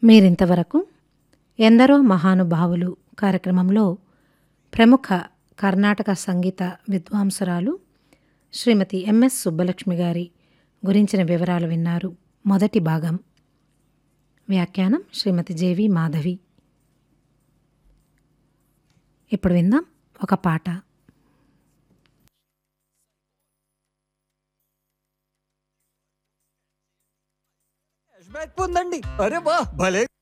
మీరింతవరకు ఎందరో మహానుభావులు కార్యక్రమంలో ప్రముఖ కర్ణాటక సంగీత విద్వాంసురాలు శ్రీమతి ఎంఎస్ సుబ్బలక్ష్మి గారి గురించిన వివరాలు విన్నారు. మొదటి భాగం. వ్యాఖ్యానం శ్రీమతి జేవి మాధవి. ఇప్పుడు విందాం ఒక పాట. పొందండి. అరే వా భలే